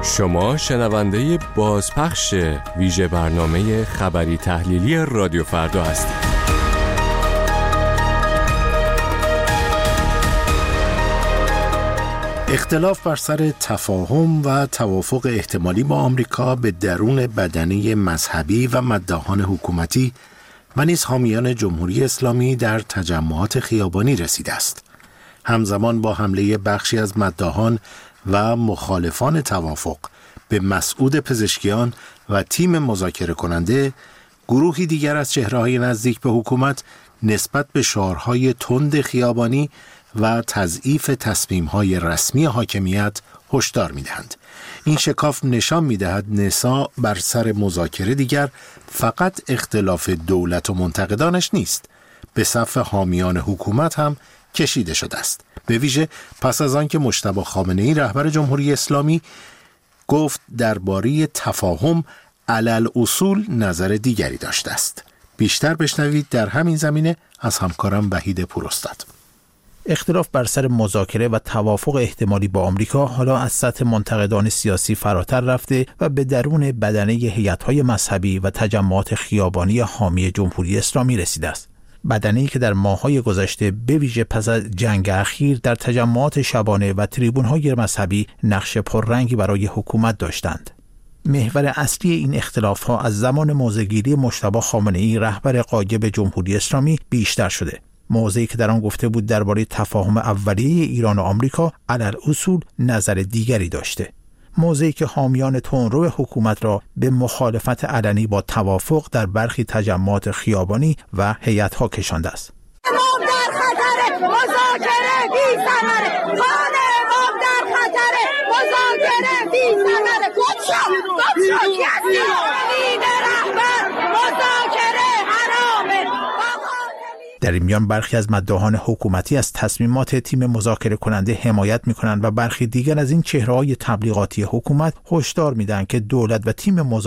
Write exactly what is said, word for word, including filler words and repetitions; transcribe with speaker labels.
Speaker 1: شما شنونده بازپخش ویژه برنامه خبری تحلیلی رادیو فردا هستید.
Speaker 2: اختلاف بر سر تفاهم و توافق احتمالی با آمریکا به درون بدنه مذهبی و مداحان حکومتی و نیز حامیان جمهوری اسلامی در تجمعات خیابانی رسیده است. همزمان با حمله بخشی از مداحان و مخالفان توافق به مسعود پزشکیان و تیم مذاکره کننده، گروهی دیگر از چهره‌های نزدیک به حکومت نسبت به شعارهای تند خیابانی و تضعیف تصمیم‌های رسمی حاکمیت هشدار می‌دهند. این شکاف نشان می‌دهد نساء بر سر مذاکره دیگر فقط اختلاف دولت و منتقدانش نیست، به صف حامیان حکومت هم کشیده شده است. به ویژه پس از آن که مجتبی خامنه‌ای رهبر جمهوری اسلامی گفت درباره تفاهم علل اصول نظر دیگری داشته است. بیشتر بشنوید در همین زمینه از همکارم وحید پوراستاد.
Speaker 3: اختلاف بر سر مذاکره و توافق احتمالی با آمریکا حالا از سطح منتقدان سیاسی فراتر رفته و به درون بدنه هیئت‌های مذهبی و تجمعات خیابانی حامی جمهوری اسلامی رسیده است. بدنه‌ای که در ماه‌های گذشته به ویژه پس از جنگ اخیر در تجمعات شبانه و تریبون‌های مذهبی نقش پررنگی برای حکومت داشتند. محور اصلی این اختلاف‌ها از زمان موضع‌گیری مجتبی خامنه‌ای رهبر غایب جمهوری اسلامی بیشتر شده. موضعی که در آن گفته بود درباره تفاهم اولیه ایران و آمریکا علل اصول نظر دیگری داشته. موضعی که حامیان تندرو حکومت را به مخالفت علنی با توافق در برخی تجمعات خیابانی و هیئت‌ها کشانده است.
Speaker 4: امام در خطر، مذاکره بی ثمره. خان امام در خطر، مذاکره بی ثمره. گفتم گفتم کی هستی؟ امین رهبر، مذاکره حرامه.
Speaker 3: در این میان برخی از مداحان حکومتی از تصمیمات تیم مذاکره کننده حمایت می‌کنند و برخی دیگر از این چهره‌های تبلیغاتی حکومت هشدار میدن که دولت و تیم مذاکره